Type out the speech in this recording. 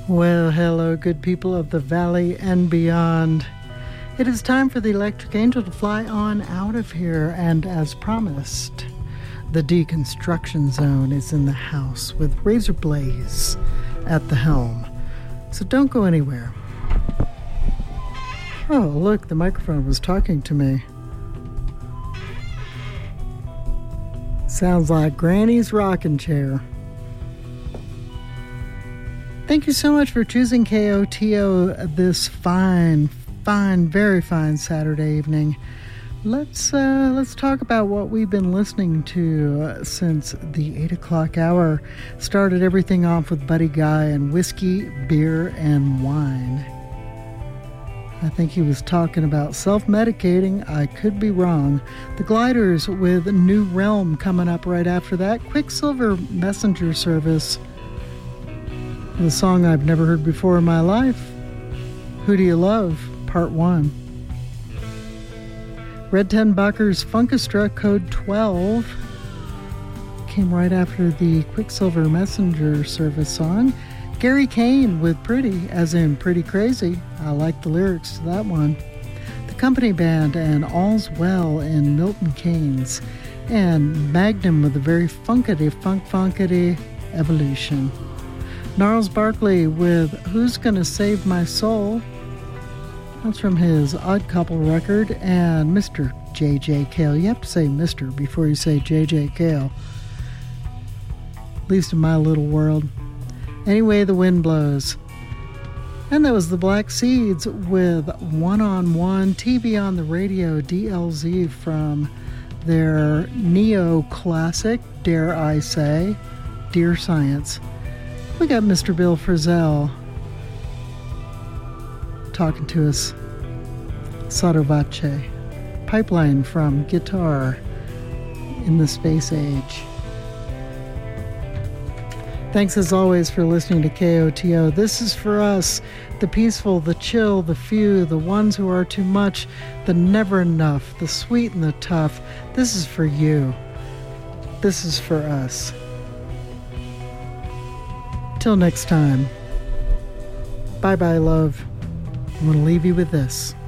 Well, hello, good people of the valley and beyond. It is time for the Electric Angel to fly on out of here, and as promised, the Deconstruction Zone is in the house with Razor Blaze at the helm. So don't go anywhere. Oh, look, the microphone was talking to me. Sounds like Granny's rocking chair. Thank you so much for choosing KOTO this fine, very fine Saturday evening. Let's talk about what we've been listening to since the 8 o'clock hour. Started everything off with Buddy Guy and Whiskey, Beer, and Wine. I think he was talking about self-medicating. I could be wrong. The Gliders with New Realm coming up right after that. Quicksilver Messenger Service. The song I've never heard before in my life. Who Do You Love? Part 1. Red Ten Buckers Funkestra Code 12 came right after the Quicksilver Messenger Service song. Gary Kane with Pretty, as in Pretty Crazy. I like the lyrics to that one. The Company Band and All's Well in Milton Keynes. And Magnum with a very funkety Evolution. Gnarls Barkley with Who's Gonna Save My Soul? That's from his Odd Couple record. And Mr. J.J. Cale. You have to say Mr. before you say J.J. Cale. At least in my little world. Anyway, the Wind Blows. And that was the Black Seeds with One on One, TV on the Radio, DLZ, from their neo-classic, dare I say, Dear Science. We got Mr. Bill Frisell talking to us. Sotto Voce. Pipeline from Guitar in the Space Age. Thanks as always for listening to KOTO. This is for us, the peaceful, the chill, the few, the ones who are too much, the never enough, the sweet and the tough. This is for you. This is for us. Till next time. Bye-bye, love. I'm going to leave you with this.